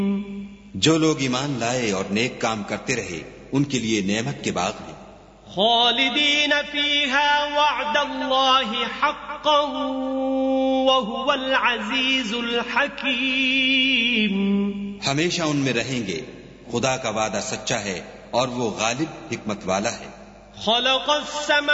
जो लोग ईमान लाए और नेक काम करते रहे उनके लिए नेमत के बाग हैं। खालिदीन फीहा वअदल्लाहि हक़्क़न वहुवल अज़ीज़ुल हकीम। हमेशा उनमें रहेंगे, खुदा का वादा सच्चा है और वो गालिब हिकमत वाला है।